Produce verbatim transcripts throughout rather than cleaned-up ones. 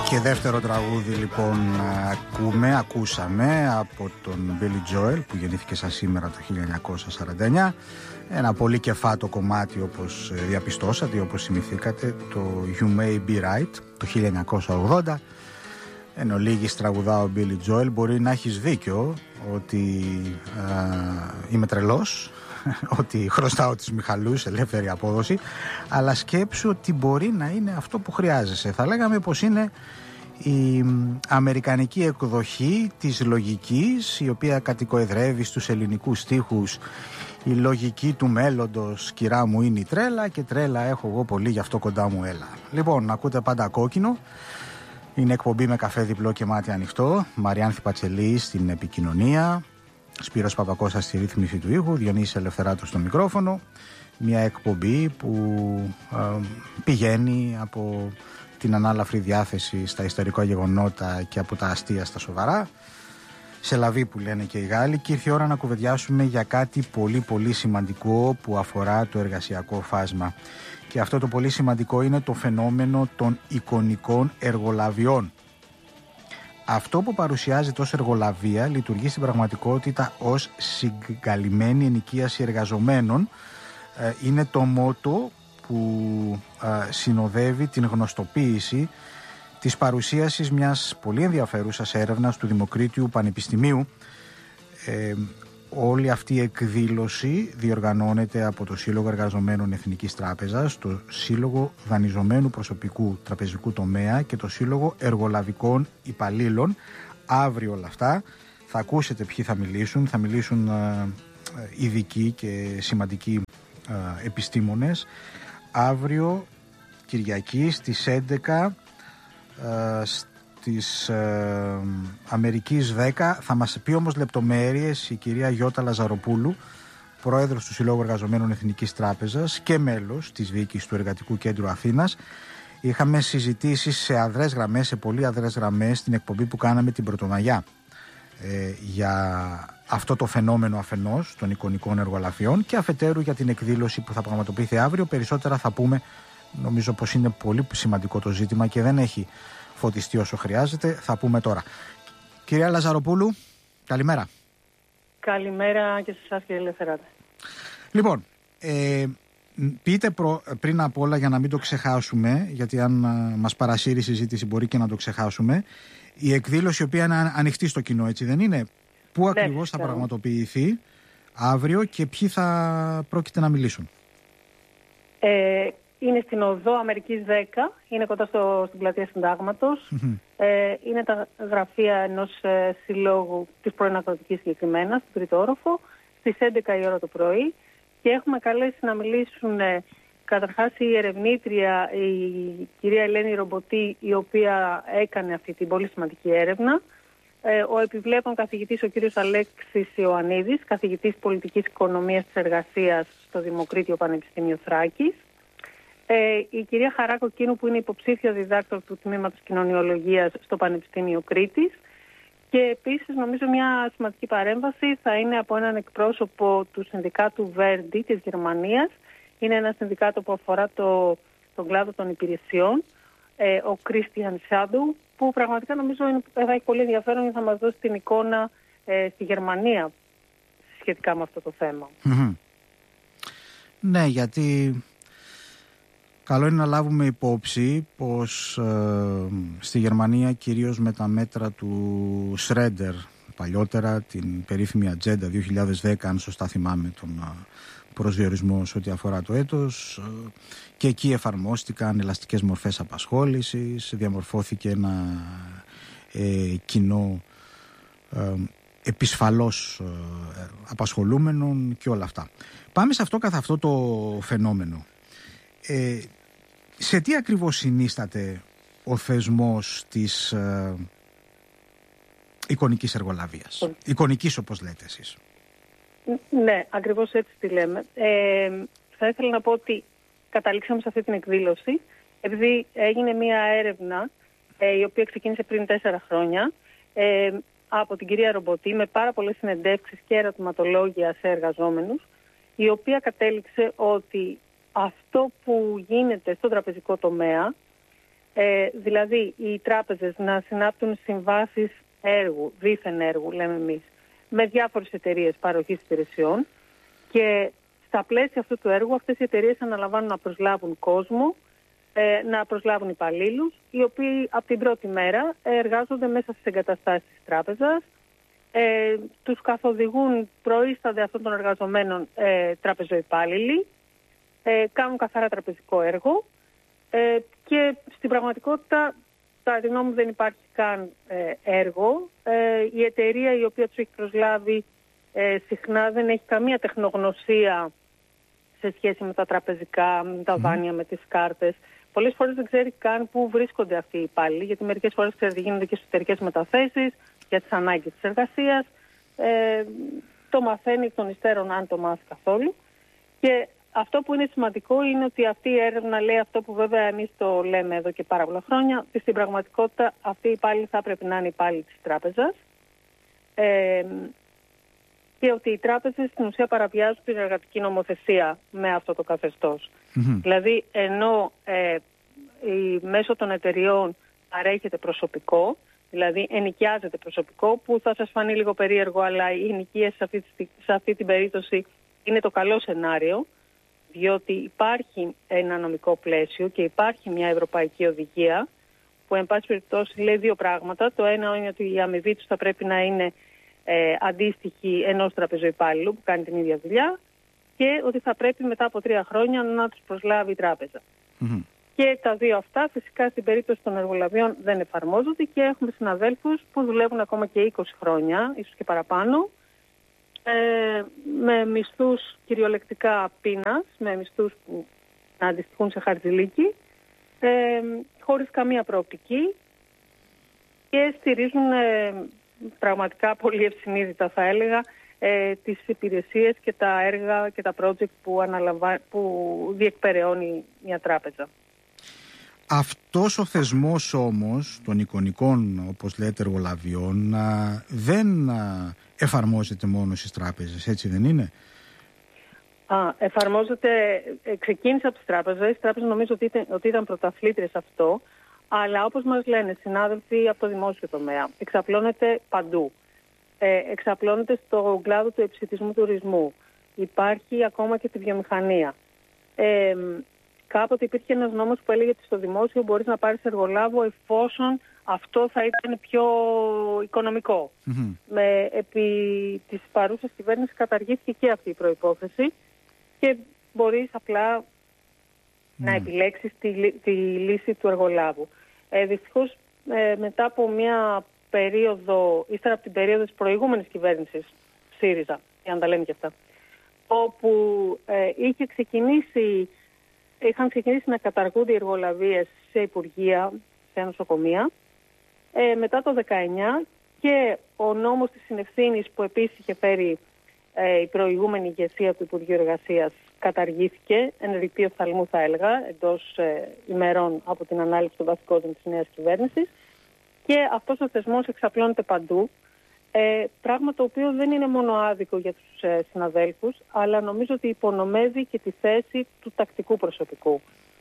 Και δεύτερο τραγούδι λοιπόν ακούμε, ακούσαμε από τον Billy Joel που γεννήθηκε σαν σήμερα το χίλια εννιακόσια σαράντα εννιά. Ένα πολύ κεφάτο κομμάτι όπως διαπιστώσατε, όπως θυμηθήκατε, το You May Be Right το χίλια εννιακόσια ογδόντα. Εν ολίγης τραγουδά ο Billy Joel. Μπορεί να έχεις δίκιο ότι α, είμαι τρελός, ότι χρωστάω τις Μιχαλούς, ελεύθερη απόδοση, αλλά σκέψου ότι μπορεί να είναι αυτό που χρειάζεσαι. Θα λέγαμε πως είναι η αμερικανική εκδοχή της λογικής, η οποία κατοικοεδρεύει στους ελληνικούς στίχους. Η λογική του μέλλοντος, κυρά μου, είναι η τρέλα και τρέλα έχω εγώ πολύ, γι' αυτό κοντά μου έλα. Λοιπόν, ακούτε Πάντα Κόκκινο. Είναι εκπομπή με καφέ διπλό και μάτι ανοιχτό. Μαριάνθη Πατσελή στην επικοινωνία, Σπύρος Παπακώστας στη ρύθμιση του ήχου, Διονύσης Ελευθεράτος στο μικρόφωνο. Μια εκπομπή που ε, πηγαίνει από την ανάλαφρη διάθεση στα ιστορικά γεγονότα και από τα αστεία στα σοβαρά. Σε λαβή που λένε και οι Γάλλοι, και ήρθε η ώρα να κουβεντιάσουμε για κάτι πολύ πολύ σημαντικό που αφορά το εργασιακό φάσμα. Και αυτό το πολύ σημαντικό είναι το φαινόμενο των εικονικών εργολαβιών. Αυτό που παρουσιάζεται ως εργολαβία λειτουργεί στην πραγματικότητα ως συγκαλυμμένη ενοικίαση εργαζομένων. Είναι το μότο που συνοδεύει την γνωστοποίηση της παρουσίασης μιας πολύ ενδιαφέρουσας έρευνας του Δημοκρίτιου Πανεπιστημίου. Ε, όλη αυτή η εκδήλωση διοργανώνεται από το Σύλλογο Εργαζομένων Εθνικής Τράπεζας, το Σύλλογο Δανειζομένου Προσωπικού Τραπεζικού Τομέα και το Σύλλογο Εργολαβικών Υπαλλήλων. Αύριο όλα αυτά θα ακούσετε ποιοι θα μιλήσουν. Θα μιλήσουν ε, ειδικοί και σημαντικοί ε, επιστήμονες. Αύριο Κυριακή στις έντεκα ε, της ε, Αμερικής δέκα. Θα μας πει όμως λεπτομέρειες η κυρία Γιώτα Λαζαροπούλου, πρόεδρος του Συλλόγου Εργαζομένων Εθνικής Τράπεζας και μέλος της διοίκησης του Εργατικού Κέντρου Αθήνας. Είχαμε συζητήσεις σε αδρές γραμμές, σε πολύ αδρές γραμμές, στην εκπομπή που κάναμε την Πρωτομαγιά ε, για αυτό το φαινόμενο αφενός των εικονικών εργολαβιών και αφετέρου για την εκδήλωση που θα πραγματοποιηθεί αύριο. Περισσότερα θα πούμε, νομίζω πως είναι πολύ σημαντικό το ζήτημα και δεν έχει φωτιστεί όσο χρειάζεται. Θα πούμε τώρα. Κυρία Λαζαροπούλου, καλημέρα. Καλημέρα και σε εσάς, κύριε Ελευθεράτη. Λοιπόν, ε, πείτε προ, πριν απ' όλα, για να μην το ξεχάσουμε, γιατί αν α, μας παρασύρει η συζήτηση μπορεί και να το ξεχάσουμε, η εκδήλωση η οποία είναι ανοιχτή στο κοινό, έτσι δεν είναι? Πού ναι, ακριβώς θα πραγματοποιηθεί αύριο και ποιοι θα πρόκειται να μιλήσουν? Ε, είναι στην οδό Αμερικής δέκα, είναι κοντά στο, στην πλατεία Συντάγματος. Mm-hmm. Ε, είναι τα γραφεία ενός ε, συλλόγου της πρώην Ακροτικής συγκεκριμένα, στον τρίτο όροφο, στις έντεκα η ώρα το πρωί. Και έχουμε καλέσει να μιλήσουν ε, καταρχάς η ερευνήτρια, η κυρία Ελένη Ρομποτή, η οποία έκανε αυτή την πολύ σημαντική έρευνα. Ε, ο επιβλέπων καθηγητής ο κύριος Αλέξης Ιωαννίδης, καθηγητής πολιτικής οικονομίας της εργασίας στο Δημοκρίτιο Πανεπιστήμιο Θράκης. Ε, η κυρία Χαράκο Κίνου, που είναι υποψήφια διδάκτορ του Τμήματος Κοινωνιολογίας στο Πανεπιστήμιο Κρήτης. Και επίσης νομίζω μια σημαντική παρέμβαση θα είναι από έναν εκπρόσωπο του συνδικάτου Verdi της Γερμανίας. Είναι ένα συνδικάτο που αφορά το, τον κλάδο των υπηρεσιών, ε, ο Κρίστιαν Σάντου, που πραγματικά νομίζω είναι, θα έχει πολύ ενδιαφέρον και θα μας δώσει την εικόνα ε, στη Γερμανία σχετικά με αυτό το θέμα. Mm-hmm. Ναι, γιατί καλό είναι να λάβουμε υπόψη πως ε, στη Γερμανία, κυρίως με τα μέτρα του Σρέντερ, παλιότερα την περίφημη Ατζέντα δύο χιλιάδες δέκα, αν σωστά θυμάμαι τον προσδιορισμό σε ό,τι αφορά το έτος, ε, και εκεί εφαρμόστηκαν ελαστικές μορφές απασχόλησης, διαμορφώθηκε ένα ε, κοινό ε, επισφαλώς ε, απασχολούμενων και όλα αυτά. Πάμε σε αυτό καθ' αυτό το φαινόμενο. Ε, σε τι ακριβώς συνίσταται ο θεσμός της ε, εικονικής εργολαβίας, mm. εικονικής όπως λέτε εσείς? Ναι, ακριβώς έτσι τη λέμε. Ε, θα ήθελα να πω ότι καταλήξαμε σε αυτή την εκδήλωση επειδή έγινε μια έρευνα ε, η οποία ξεκίνησε πριν τέσσερα χρόνια ε, από την κυρία Ρομποτή με πάρα πολλές συνεντεύξεις και ερωτηματολόγια σε εργαζόμενους, η οποία κατέληξε ότι αυτό που γίνεται στο τραπεζικό τομέα Ε, δηλαδή, οι τράπεζες να συνάπτουν συμβάσεις έργου, δίθεν έργου, λέμε εμείς, με διάφορες εταιρείες παροχής υπηρεσιών και στα πλαίσια αυτού του έργου αυτές οι εταιρείες αναλαμβάνουν να προσλάβουν κόσμο, ε, να προσλάβουν υπαλλήλους, οι οποίοι από την πρώτη μέρα εργάζονται μέσα στις εγκαταστάσεις της τράπεζας, ε, τους καθοδηγούν, προείστανται αυτών των εργαζομένων ε, τραπεζοϊπάλληλοι, ε, κάνουν καθαρά τραπεζικό έργο ε, και στην πραγματικότητα, κατά τη γνώμη μου, δεν υπάρχει καν ε, έργο. Ε, η εταιρεία η οποία τους έχει προσλάβει ε, συχνά δεν έχει καμία τεχνογνωσία σε σχέση με τα τραπεζικά, με τα δάνεια, με τις κάρτες. Πολλές φορές δεν ξέρει καν πού βρίσκονται αυτοί οι υπάλληλοι, γιατί μερικές φορές ξέρετε, γίνονται και εσωτερικές μεταθέσεις για τις ανάγκες της εργασίας. Ε, το μαθαίνει εκ των υστέρων, αν το μάθει καθόλου. Και αυτό που είναι σημαντικό είναι ότι αυτή η έρευνα λέει αυτό που βέβαια εμείς το λέμε εδώ και πάρα πολλά χρόνια, ότι στην πραγματικότητα αυτοί οι υπάλληλοι θα πρέπει να είναι υπάλληλοι της τράπεζας ε, και ότι οι τράπεζες στην ουσία παραβιάζουν την εργατική νομοθεσία με αυτό το καθεστώς. Mm-hmm. Δηλαδή, ενώ ε, η, μέσω των εταιριών παρέχεται προσωπικό, δηλαδή ενοικιάζεται προσωπικό, που θα σας φανεί λίγο περίεργο, αλλά οι ενοικίες σε αυτή, σε αυτή την περίπτωση είναι το καλό σενάριο, διότι υπάρχει ένα νομικό πλαίσιο και υπάρχει μια ευρωπαϊκή οδηγία που εν πάση περιπτώσει λέει δύο πράγματα. Το ένα είναι ότι η αμοιβή τους θα πρέπει να είναι ε, αντίστοιχη ενός τραπεζοϊπάλληλου που κάνει την ίδια δουλειά και ότι θα πρέπει μετά από τρία χρόνια να τους προσλάβει η τράπεζα. Mm-hmm. Και τα δύο αυτά φυσικά στην περίπτωση των εργολαβιών δεν εφαρμόζονται και έχουμε συναδέλφους που δουλεύουν ακόμα και είκοσι χρόνια, ίσως και παραπάνω, Ε, με μισθούς κυριολεκτικά πείνας, με μισθούς που να αντιστοιχούν σε χαρτζηλίκι, ε, χωρίς καμία προοπτική και στηρίζουν ε, πραγματικά πολύ ευσυνείδητα, θα έλεγα, ε, τις υπηρεσίες και τα έργα και τα project που, αναλαμβα... που διεκπεραιώνει μια τράπεζα. Αυτός ο θεσμός όμως των εικονικών, όπως λέτε, εργολαβιών δεν εφαρμόζεται μόνο στις τράπεζες, έτσι δεν είναι? Α, εφαρμόζεται, ξεκίνησε από τις τράπεζες, οι τράπεζες νομίζω ότι ήταν, ότι ήταν πρωταθλήτριες αυτό, αλλά όπως μας λένε συνάδελφοι από το δημόσιο τομέα, εξαπλώνεται παντού. Ε, εξαπλώνεται στον κλάδο του επισιτισμού τουρισμού. Υπάρχει ακόμα και τη βιομηχανία. Ε, Κάποτε υπήρχε ένας νόμος που έλεγε ότι στο δημόσιο μπορείς να πάρεις εργολάβο εφόσον αυτό θα ήταν πιο οικονομικό. Mm-hmm. Με, επί της παρούσας κυβέρνησης καταργήθηκε και αυτή η προϋπόθεση και μπορείς απλά mm. να επιλέξεις τη, τη λύση του εργολάβου. Ε, δυστυχώς ε, μετά από μια περίοδο, ύστερα από την περίοδο της προηγούμενης κυβέρνησης, ΣΥΡΙΖΑ, για να τα λέμε και αυτά, όπου ε, είχε ξεκινήσει... Είχαν ξεκινήσει να καταργούνται οι εργολαβίες σε υπουργεία, σε νοσοκομεία. Ε, μετά το δεκαεννιά και ο νόμος της συνευθύνης που επίσης είχε φέρει ε, η προηγούμενη ηγεσία του Υπουργείου Εργασίας καταργήθηκε, εν ρηπεί οφθαλμού θα έλεγα, εντός ε, ημερών από την ανάληψη των βασικών της νέας κυβέρνησης. Και αυτός ο θεσμός εξαπλώνεται παντού. Ε, πράγμα το οποίο δεν είναι μόνο άδικο για τους ε, συναδέλφους, αλλά νομίζω ότι υπονομεύει και τη θέση του τακτικού προσωπικού.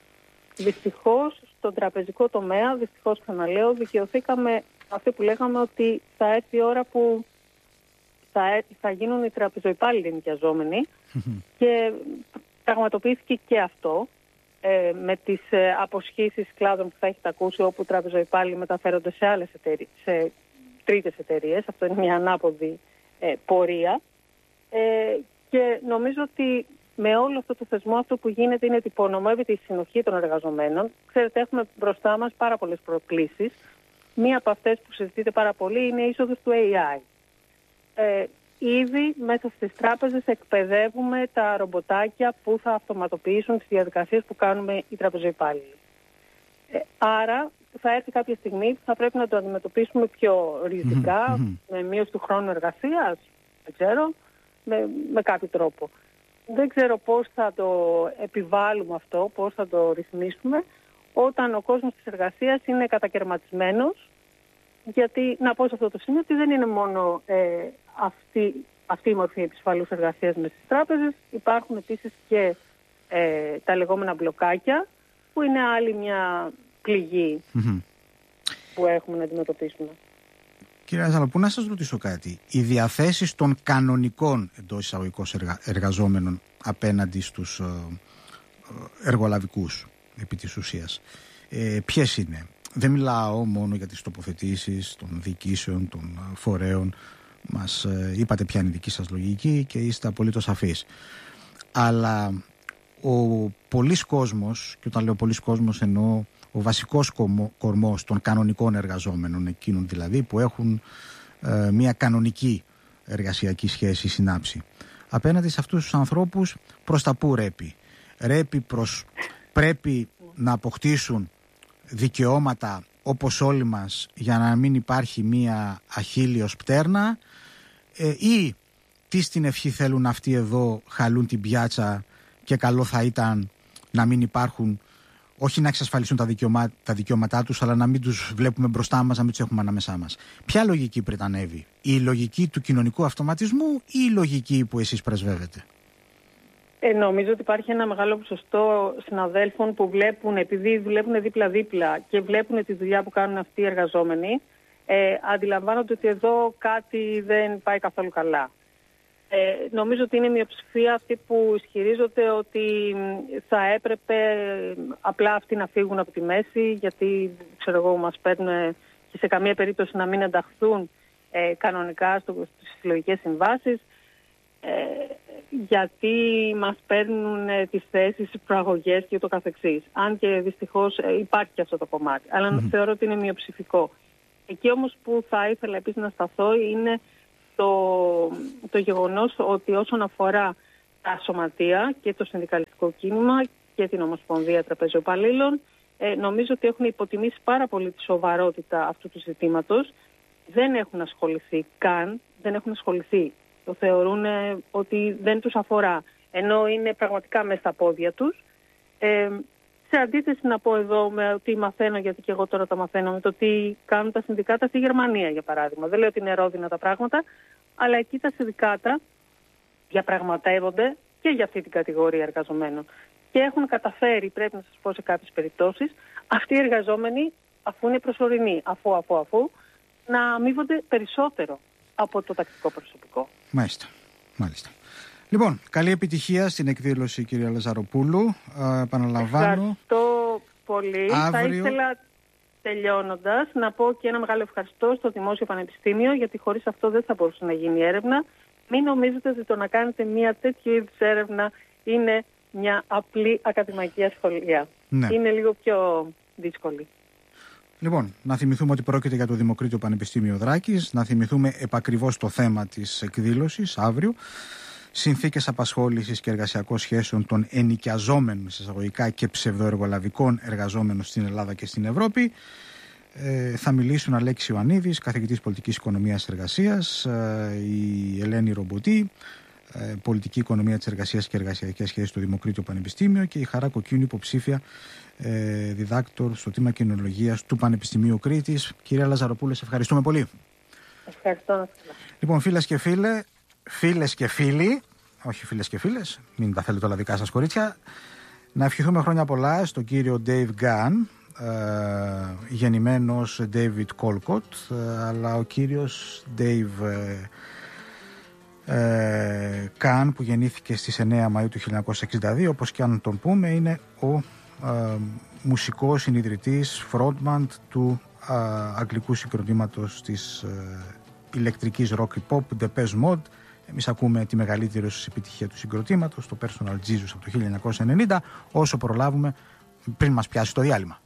Δυστυχώς, στον τραπεζικό τομέα, δυστυχώς ξαναλέω, δικαιωθήκαμε αυτό που λέγαμε ότι θα έρθει η ώρα που θα, έρθει, θα γίνουν οι τραπεζοϊπάλληλοι ενοικιαζόμενοι και πραγματοποιήθηκε και αυτό ε, με τις ε, αποσχήσεις κλάδων που θα έχετε ακούσει, όπου οι τραπεζοϊπάλληλοι μεταφέρονται σε άλλες εταιρείες, σε τρίτες εταιρείες. Αυτό είναι μια ανάποδη ε, πορεία ε, και νομίζω ότι με όλο αυτό το θεσμό αυτό που γίνεται είναι ότι υπονομεύεται η συνοχή των εργαζομένων. Ξέρετε, έχουμε μπροστά μας πάρα πολλές προκλήσεις. Μία από αυτές που συζητείται πάρα πολύ είναι η είσοδος του έι άι. Ε, ήδη μέσα στις τράπεζες εκπαιδεύουμε τα ρομποτάκια που θα αυτοματοποιήσουν τις διαδικασίες που κάνουμε οι τραπεζοϊπάλληλοι. Ε, άρα θα έρθει κάποια στιγμή που θα πρέπει να το αντιμετωπίσουμε πιο ριζικά, mm-hmm. με μείωση του χρόνου εργασίας, δεν ξέρω, με, με κάποιο τρόπο. Δεν ξέρω πώς θα το επιβάλλουμε αυτό, πώς θα το ρυθμίσουμε, όταν ο κόσμος της εργασίας είναι κατακαιρματισμένος, γιατί να πω σε αυτό το σημείο ότι δεν είναι μόνο ε, αυτή, αυτή η μορφή επισφαλούς εργασίας με στις τράπεζες, υπάρχουν επίσης και ε, τα λεγόμενα μπλοκάκια, που είναι άλλη μια πληγή mm-hmm. που έχουμε να αντιμετωπίσουμε. Κύριε Λαζαροπούλου, να σας ρωτήσω κάτι. Οι διαθέσεις των κανονικών εντός εισαγωγικών εργα... εργαζόμενων απέναντι στους ε, εργολαβικούς επί της ουσίας, ε, ποιες είναι? Δεν μιλάω μόνο για τις τοποθετήσεις των διοικήσεων, των φορέων. Μας ε, είπατε ποια είναι η δική σας λογική και είστε απολύτως σαφείς. Αλλά ο πολλής κόσμος, και όταν λέω πολλής κόσμος εννοώ ο βασικός κορμός των κανονικών εργαζόμενων, εκείνων δηλαδή που έχουν ε, μια κανονική εργασιακή σχέση συνάψη, απέναντι σε αυτούς τους ανθρώπους προς τα πού ρέπει? Ρέπει προς, πρέπει να αποκτήσουν δικαιώματα όπως όλοι μας για να μην υπάρχει μια αχίλιος πτέρνα, ε, ή τι στην ευχή θέλουν αυτοί εδώ, χαλούν την πιάτσα και καλό θα ήταν να μην υπάρχουν, όχι να εξασφαλίσουν τα, δικαιωμά, τα δικαιώματά τους, αλλά να μην τους βλέπουμε μπροστά μας, να μην τους έχουμε ανάμεσά μας? Ποια λογική πρετανεύει? Η λογική του κοινωνικού αυτοματισμού ή η λογική που εσείς πρεσβεύετε? Ε, νομίζω ότι υπάρχει ένα μεγάλο ποσοστό συναδέλφων που βλέπουν, επειδή δουλεύουν δίπλα-δίπλα και βλέπουν τη δουλειά που κάνουν αυτοί οι εργαζόμενοι, ε, αντιλαμβάνονται ότι εδώ κάτι δεν πάει καθόλου καλά. Ε, νομίζω ότι είναι μειοψηφία αυτοί που ισχυρίζονται ότι θα έπρεπε απλά αυτοί να φύγουν από τη μέση, γιατί ξέρω εγώ, μας παίρνουν και σε καμία περίπτωση να μην ενταχθούν ε, κανονικά στο, στις συλλογικές συμβάσεις, ε, γιατί μας παίρνουν ε, τις θέσεις, τις προαγωγές και το καθεξής. Αν και δυστυχώς ε, υπάρχει και αυτό το κομμάτι, αλλά mm-hmm. θεωρώ ότι είναι μειοψηφικό. Εκεί όμως που θα ήθελα επίσης να σταθώ είναι το, το γεγονός ότι όσον αφορά τα σωματεία και το συνδικαλιστικό κίνημα και την Ομοσπονδία Τραπεζιοπαλλήλων, ε, νομίζω ότι έχουν υποτιμήσει πάρα πολύ τη σοβαρότητα αυτού του ζητήματος. Δεν έχουν ασχοληθεί καν, δεν έχουν ασχοληθεί. Το θεωρούν ε, ότι δεν τους αφορά, ενώ είναι πραγματικά μέσα στα πόδια τους. Ε, σε αντίθεση να πω εδώ με ότι μαθαίνω, γιατί και εγώ τώρα τα μαθαίνω, με το τι κάνουν τα συνδικάτα στη Γερμανία, για παράδειγμα. Δεν λέω ότι είναι ρόδινα τα πράγματα, αλλά εκεί τα συνδικάτα διαπραγματεύονται και για αυτή την κατηγορία εργαζομένων. Και έχουν καταφέρει, πρέπει να σας πω σε κάποιες περιπτώσεις, αυτοί οι εργαζόμενοι, αφού είναι προσωρινοί, αφού, αφού, αφού, να αμείβονται περισσότερο από το τακτικό προσωπικό. Μάλιστα, μάλιστα. Λοιπόν, καλή επιτυχία στην εκδήλωση, κυρία Λαζαροπούλου. Ε, επαναλαμβάνω. Ευχαριστώ πολύ. Αύριο... Θα ήθελα, τελειώνοντας, να πω και ένα μεγάλο ευχαριστώ στο Δημόσιο Πανεπιστήμιο, γιατί χωρίς αυτό δεν θα μπορούσε να γίνει έρευνα. Μην νομίζετε ότι το να κάνετε μια τέτοιου είδους έρευνα είναι μια απλή ακαδημαϊκή ασχολία. Ναι. Είναι λίγο πιο δύσκολη. Λοιπόν, να θυμηθούμε ότι πρόκειται για το Δημοκρίτιο Πανεπιστήμιο Δράκης, να θυμηθούμε επακριβώς το θέμα της εκδήλωσης αύριο. Συνθήκες απασχόλησης και εργασιακών σχέσεων των ενοικιαζόμενων εισαγωγικά και ψευδοεργολαβικών εργαζόμενων στην Ελλάδα και στην Ευρώπη. Ε, θα μιλήσουν Αλέξη Ιωαννίδης, καθηγητής πολιτικής οικονομίας εργασίας, ε, η Ελένη Ρομποτή, ε, πολιτική οικονομία της εργασίας και εργασιακές σχέσεις στο Δημοκρίτιο Πανεπιστήμιο, και η Χαρά Κοκκίνου, υποψήφια ε, διδάκτορ στο τμήμα κοινωνολογίας του Πανεπιστημίου Κρήτης. Κυρία Λαζαροπούλου, σε ευχαριστούμε πολύ. Ευχαριστώ. Λοιπόν, φίλες και φίλε, φίλες και φίλοι, όχι φίλες και φίλες, μην τα θέλετε όλα δικά σας κορίτσια, να ευχηθούμε χρόνια πολλά στον κύριο Dave Gunn, ε, γεννημένος David Colcott, ε, αλλά ο κύριος Dave ε, ε, Gunn, που γεννήθηκε στις εννέα Μαΐου του χίλια εννιακόσια εξήντα δύο, όπως και αν τον πούμε, είναι ο ε, μουσικός συνιδρυτής, frontman του ε, αγγλικού συγκροτήματος της ε, ηλεκτρικής rock hip hop Depeche Mode. Εμείς ακούμε τη μεγαλύτερη επιτυχία του συγκροτήματος, το Personal Jesus, από το χίλια εννιακόσια ενενήντα, όσο προλάβουμε πριν μας πιάσει το διάλειμμα.